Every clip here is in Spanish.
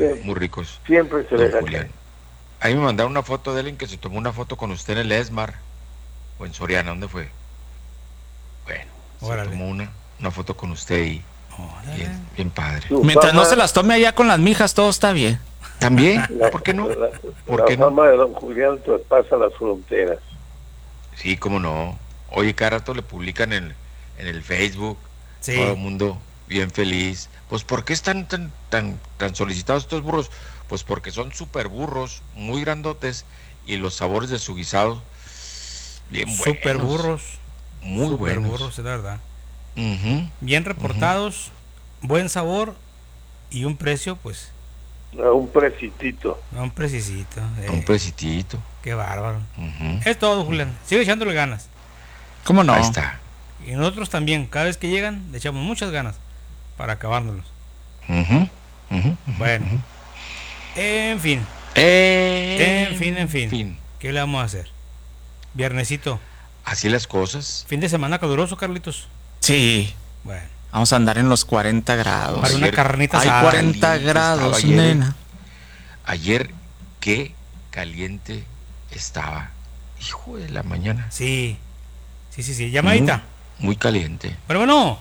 muy ricos. Siempre se les Julián. Ahí me mandaron una foto de alguien que se tomó una foto con usted en el Esmar o en Soriana, ¿dónde fue? Bueno, Órale. se tomó una foto con usted y bien padre. Mientras no se las tome allá con las mijas, todo está bien. ¿También? ¿Por qué no? ¿Por qué fama de don Julián traspasa las fronteras. Sí, cómo no. Oye, cada rato le publican en el Facebook, todo el mundo bien feliz. Pues, ¿por qué están tan solicitados estos burros? Pues porque son súper burros, muy grandotes, y los sabores de su guisado, bien buenos. Súper burros. Muy super buenos. Burros, es la verdad. Bien reportados, buen sabor y un precio, pues. Un precisito. Un precisito. Un precisito. Qué bárbaro. Es todo, Julián. Sigue echándole ganas. ¿Cómo no? Ahí está. Y nosotros también, cada vez que llegan, le echamos muchas ganas para acabárnoslos. Bueno. En fin. En fin. ¿Qué le vamos a hacer? Viernesito. Así las cosas. Fin de semana caluroso, Carlitos. Sí. Bueno. Vamos a andar en los 40 grados. Para una carnita asada. Hay 40 grados, ayer, nena. Ayer, qué caliente estaba. Hijo de la mañana. Sí. Llamadita. Muy caliente. Pero bueno.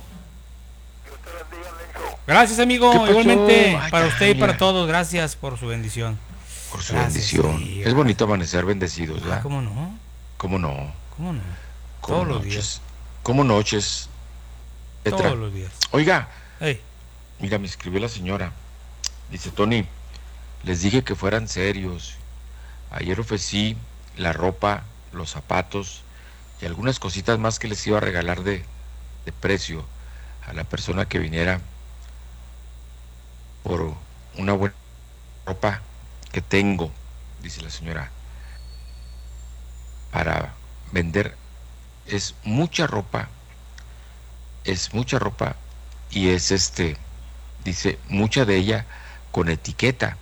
Gracias, amigo. Igualmente, para usted y para todos. Gracias por su bendición. Por su bendición. Sí, es bonito amanecer bendecidos, ¿verdad? ¿Cómo no? ¿Cómo no? ¿Cómo no? Todos los días. ¿Cómo noches? Todos los días. Oiga, mira, me escribió la señora. Dice, Tony, les dije que fueran serios. Ayer ofrecí la ropa, los zapatos y algunas cositas más que les iba a regalar de precio a la persona que viniera por una buena ropa que tengo, dice la señora, para vender. Es mucha ropa y es dice, mucha de ella con etiqueta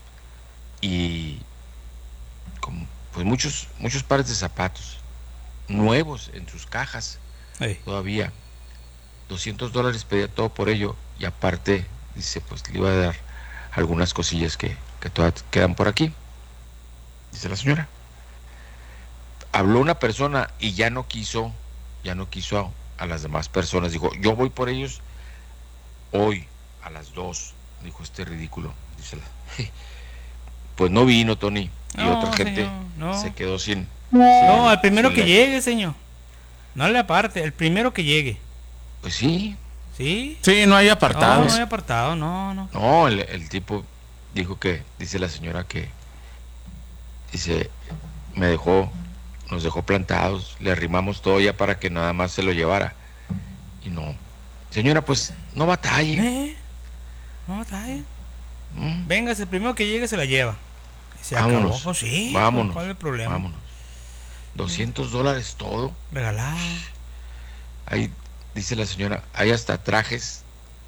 y con, pues muchos pares de zapatos nuevos en sus cajas todavía. $200 pedía todo por ello y aparte dice, pues le iba a dar algunas cosillas que todavía quedan por aquí, dice la señora. Habló una persona y ya no quiso a las demás personas. Dijo, yo voy por ellos hoy a las 2. Dijo, ridículo. Dice pues no vino, Tony. Y otra gente se quedó sin. No, al primero que llegue, señor. No le aparte, el primero que llegue. Pues sí. ¿Sí? Sí, no hay apartados. No hay apartado, no. No, el tipo dijo que, dice la señora que, dice, nos dejó plantados, le arrimamos todo ya para que nada más se lo llevara. Y no. Señora, pues no batalle. No batalle. Venga, el primero que llegue se la lleva. Se vámonos. Acabó, pues sí. Vámonos. ¿Cuál es el problema? Vámonos. $200 todo. Regalado. Ahí dice la señora, hay hasta trajes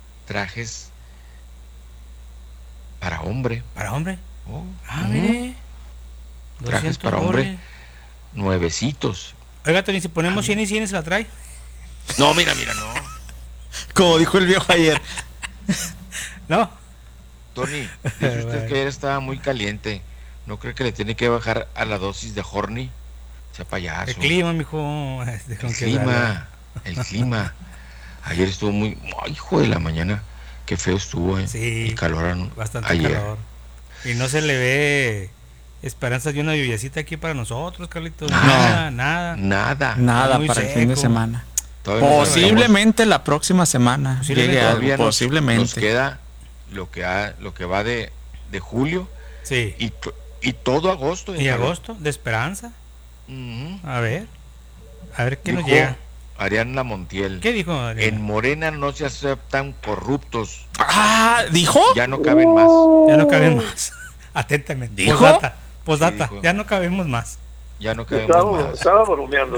para hombre. ¿Para hombre? Mire. Trajes para hombre. Nuevecitos. Oiga, Tony, si ponemos 100 y 100 se la trae. No, mira, no. Como dijo el viejo ayer. No. Tony, dice usted que ayer estaba muy caliente. ¿No cree que le tiene que bajar a la dosis de horny? Sea payaso. El clima, mijo. El clima. Ayer estuvo muy... hijo de la mañana. Qué feo estuvo, Sí. Y calor bastante ayer. Calor. Y no se le ve esperanzas de una lluviacita aquí para nosotros, Carlitos. Nada para el fin de semana. Posiblemente la próxima semana llegue algo, posiblemente. Nos queda lo que va de julio. Sí. Y todo agosto. Y agosto, de esperanza. A ver qué nos llega. Ariadna Montiel. ¿Qué dijo Ariadna? En Morena no se aceptan corruptos. ¿Dijo? Ya no caben más. Atentamente. ¿Dijo? Postdata. Sí, ya no cabemos más. Ya no cabemos más. Estaba bromeando.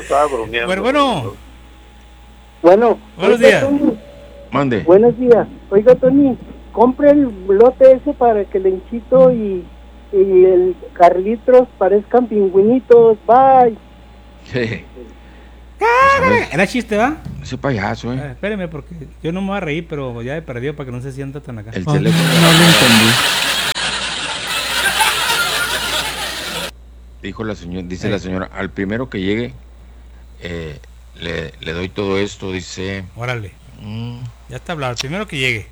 Bueno. Buenos días. Mande. Buenos días. Oiga, Tony, compre el lote ese para que el Lenchito y el Carlitos parezcan pingüinitos. Bye. Sí. Era chiste, ¿va? Ese payaso, Espéreme, porque yo no me voy a reír, pero ya he perdido para que no se sienta tan acá. El teléfono. No lo entendí. dijo la señora, dice la señora, al primero que llegue, le doy todo esto, dice. Órale. Ya está hablado, el primero que llegue.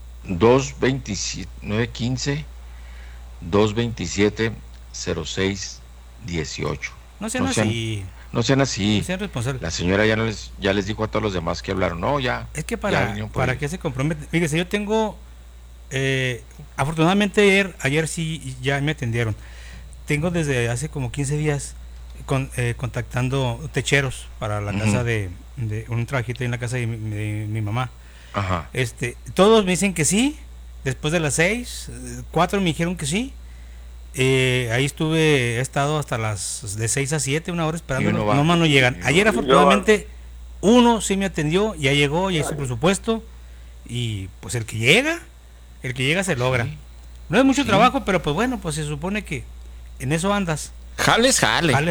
927-06-18. No sean así. No sean así. No sean responsables. La señora ya les dijo a todos los demás que hablaron. No, ya. Es que para que se compromete. Fíjese, yo tengo. Afortunadamente ayer sí ya me atendieron. Tengo desde hace como 15 días contactando techeros para la casa de un trabajito en la casa de mi mamá. Ajá. Todos me dicen que sí. Después de las 6, 4 me dijeron que sí. Ahí he estado hasta de 6 a 7, una hora esperando. No llegan. Ayer afortunadamente uno sí me atendió, ya llegó, ya hizo el presupuesto. Y pues el que llega se logra. Sí. No es mucho trabajo, pero pues bueno, pues se supone que en eso andas. Jale. Es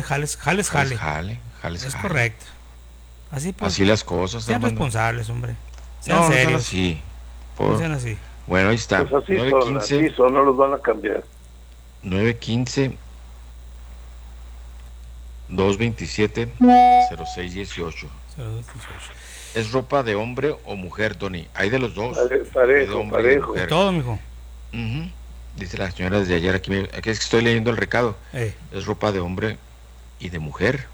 correcto. Así pues. Así las cosas. Sean responsables, hombre. Sean serios. No sean así. Bueno, ahí está. Pues así son, no los van a cambiar. 915-227-0618. ¿Es ropa de hombre o mujer, Tony? Hay de los dos. Parejo. Todo, mijo. Dice la señora desde ayer, aquí es que estoy leyendo el recado. Es ropa de hombre y de mujer.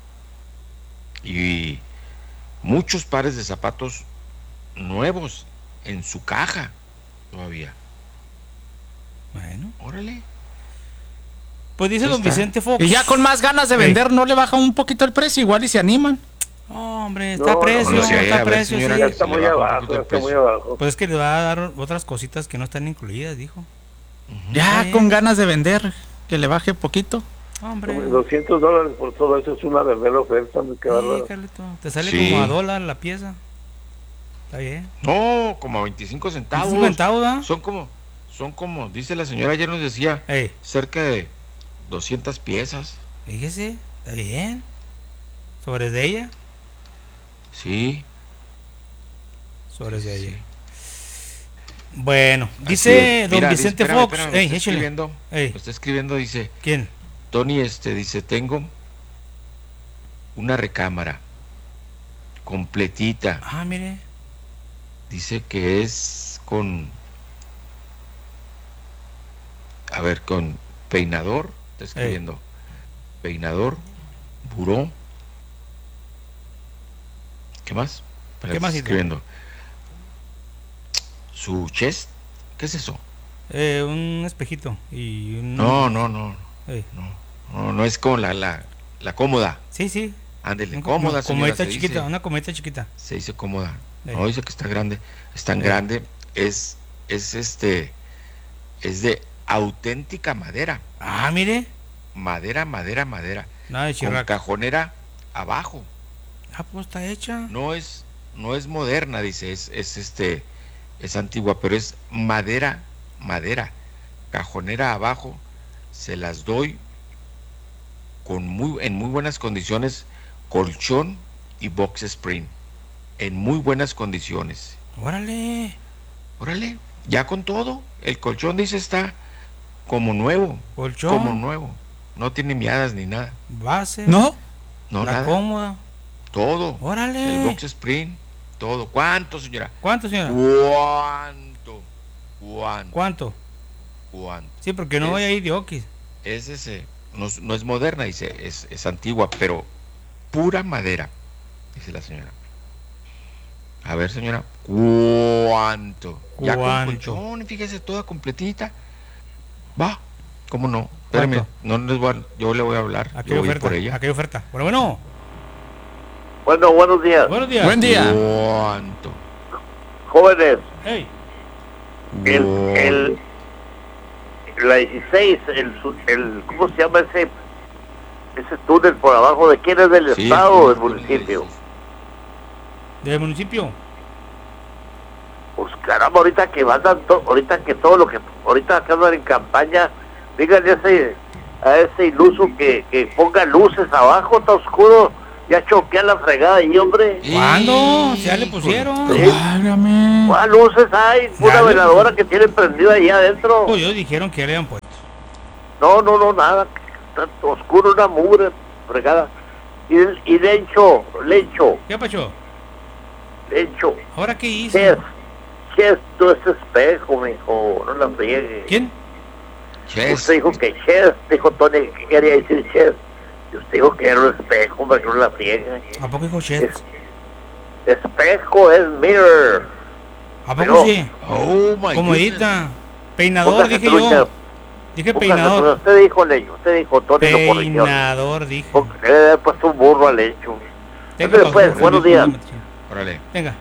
Y muchos pares de zapatos nuevos en su caja todavía. Bueno. Órale. Pues dice don Vicente Fox. Y ya con más ganas de vender, ¿no le baja un poquito el precio? Igual y se animan. Hombre, está a precio. Ya está muy abajo. Pues es que le va a dar otras cositas que no están incluidas, dijo. Ya con ganas de vender, que le baje poquito. Hombre. $200 por todo eso es una verdadera oferta. Te sale como a $1 la pieza. Está bien. No, como a 25 centavos. 25 centavos, ¿eh? Son como, dice la señora, ayer nos decía, cerca de 200 piezas. Fíjese, está bien. ¿Sobre de ella? Sí. Sobre de ella. Bueno, dice don Vicente Fox. Está escribiendo, dice. ¿Quién? Tony, dice, tengo una recámara completita. Ah, mire. Dice que es con peinador, está escribiendo. Peinador, buró. ¿Qué más? ¿Qué más? Escribiendo. Su chest, ¿qué es eso? Un espejito y un... No es como la cómoda. Sí. Ándele, cómoda, comodita chiquita, una comodita chiquita. Se dice cómoda. No, dice que está grande. Es tan grande, es de auténtica madera. Ah, mire. Madera. Nada de chirraca. Con cajonera abajo. Ah, pues está hecha. No es moderna, dice, es antigua, pero es madera. Cajonera abajo, se las doy en muy buenas condiciones, colchón y box spring, en muy buenas condiciones. Órale, ya con todo, el colchón dice está como nuevo. Colchón. Como nuevo, no tiene miadas ni nada. Base. No, nada. Cómoda. Todo. Órale. El box spring, todo. ¿Cuánto, señora? ¿Cuánto? Sí, porque no voy a ir de oquis. Es ese, no es moderna, dice, es antigua, pero pura madera, dice la señora. A ver, señora, ¿cuánto? Ya con colchón, fíjese, toda completita. Va, ¿cómo no? Espérame, yo le voy a hablar. ¿A qué oferta? Por ella. ¿A qué oferta? Bueno, buenos días. Buenos días. Buen día. ¿Cuánto? Jóvenes. Hey. La 16, ¿cómo se llama ese túnel por abajo? ¿De quién es? ¿Del estado o del municipio? ¿Del municipio? Pues caramba, ahorita que andan en campaña, díganle a ese iluso que ponga luces abajo, está oscuro, ya choquea la fregada ahí, hombre. ¿Cuándo? Ya le pusieron. ¿Cuál luces hay? Una veladora que tienen prendida ahí adentro. Pues ellos dijeron que le habían puesto. No, nada. tanto oscuro, una mugre fregada. Y Lencho. ¿Qué pasó? Lencho. ¿Ahora qué hice? Chess, tú es espejo, mijo, no la friegue. ¿Quién? Chess. Usted dijo que Chess, dijo Tony, que quería decir Chess. Y usted dijo que era un espejo, hombre, que no la friegue. ¿A poco dijo Chess? Espejo es mirror. ¿A poco sí? Oh, my Comodita. Peinador, dije yo. Dije peinador. Usted dijo Lecho, usted dijo Tony. Peinador, dije. Porque le había puesto un burro a Lecho. Después, buenos días. Órale. Venga.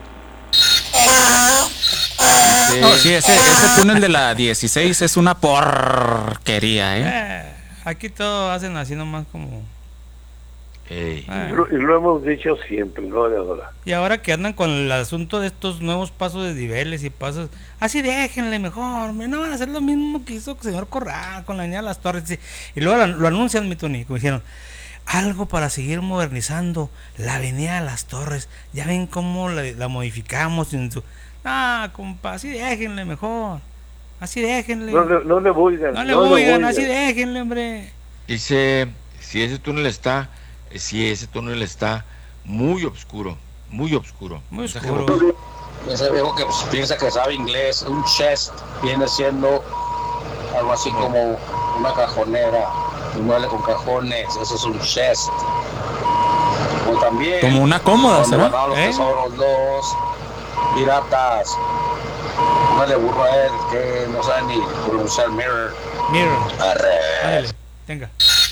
No, sí, ese túnel de la 16 es una porquería, Aquí todo hacen así nomás como... Y lo hemos dicho siempre, ¿no? De ahora. Y ahora que andan con el asunto de estos nuevos pasos de niveles y pasos, así déjenle mejor, no van a hacer lo mismo que hizo el señor Corral con la avenida Las Torres. Y luego lo anuncian, mi Tony, como dijeron, algo para seguir modernizando la avenida Las Torres. Ya ven cómo la modificamos en su... compa, así déjenle mejor. Así déjenle. No le voigan. No le voigan, así déjenle, hombre. Dice, si ese túnel está muy oscuro. Muy oscuro. Ese viejo que piensa que sabe inglés, un chest viene siendo algo así como una cajonera, un mueble con cajones, eso es un chest. O también como una cómoda, ¿será? Los tesoros, los piratas. No le burro a él que no sabe ni pronunciar mirror. Arre. Venga.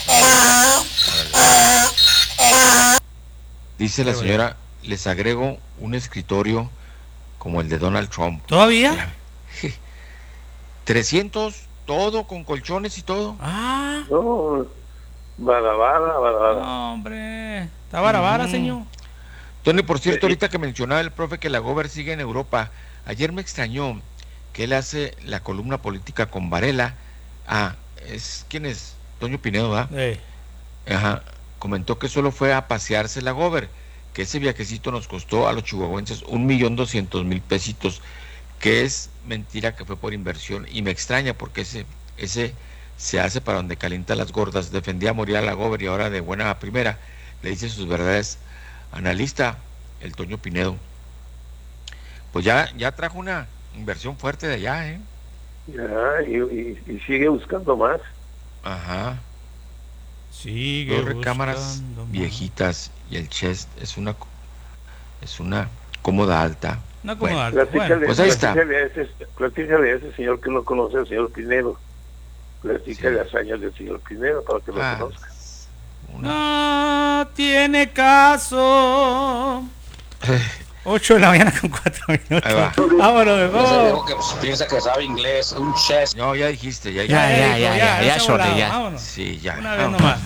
Dice la señora, les agrego un escritorio como el de Donald Trump. ¿Todavía? 300, todo con colchones y todo. No, vara. No, hombre, está vara, señor. Tony, por cierto, ahorita que mencionaba el profe que la Gober sigue en Europa, ayer me extrañó que él hace la columna política con Varela. ¿Quién es? Toño Pinedo, ¿verdad? Ajá. Comentó que solo fue a pasearse la Gober, que ese viajecito nos costó a los chihuahuenses 1,200,000 pesitos, que es mentira que fue por inversión, y me extraña porque ese se hace para donde calienta las gordas. Defendía a morir a la Gober y ahora de buena primera le dice sus verdades. Analista, el Toño Pinedo, pues ya trajo una inversión fuerte de allá, Ya, y sigue buscando más. Ajá. Sigue 2 recámaras viejitas y el chest es una cómoda alta. Una cómoda alta. Pues ahí está. Platícale a ese señor que no conoce al señor Pinedo. Platícale las hazañas del señor Pinedo para que lo conozca. No tiene caso. 8 de la mañana con 4 minutos. Ahí va. Vámonos, Ese viejo que piensa que sabe inglés, un chest. No, ya dijiste, ya. Vámonos. Sí, ya. Una vez nomás.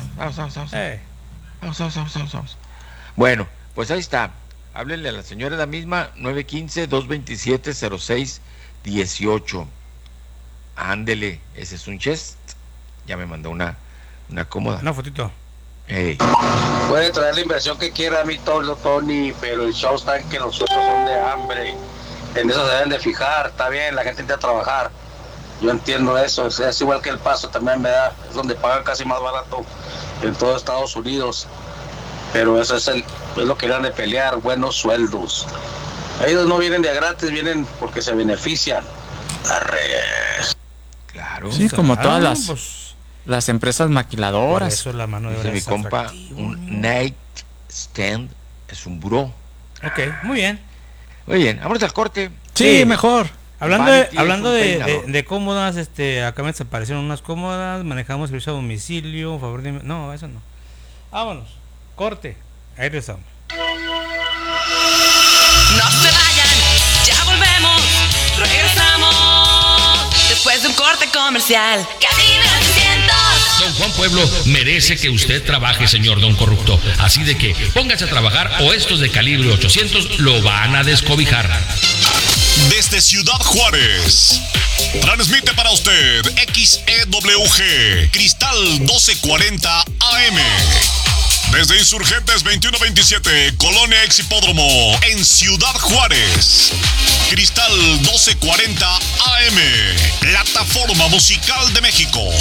Vamos. Bueno, pues ahí está. Háblenle a la señora la misma, 915-227-0618. Ándele, ese es un chest. Ya me mandó una cómoda. Una fotito. Hey. Puede traer la inversión que quiera a mí todo, Tony, pero el show está en que nosotros son de hambre. En eso se deben de fijar. Está bien, la gente intenta trabajar. Yo entiendo eso. Es igual que El Paso también, ¿verdad? Es donde pagan casi más barato en todo Estados Unidos. Pero eso es lo que eran de pelear, buenos sueldos. Ellos no vienen de a gratis, vienen porque se benefician. Claro. Sí, como todas las empresas maquiladoras. Por eso la mano de obra es mi compa, un night stand es un buró. Ok, muy bien. Muy bien, vámonos al corte. Sí, mejor. Hablando de cómodas, acá me desaparecieron unas cómodas, manejamos servicio a domicilio, favor de... No, eso no. Vámonos, corte, ahí regresamos. No se vayan, ya volvemos, regresamos, después de un corte comercial. Cadena 800. Don Juan Pueblo merece que usted trabaje, señor Don Corrupto. Así de que póngase a trabajar o estos de calibre 800 lo van a descobijar. Desde Ciudad Juárez, transmite para usted XEWG Cristal 1240 AM. Desde Insurgentes 2127, Colonia Exhipódromo, en Ciudad Juárez. Cristal 1240 AM, plataforma musical de México.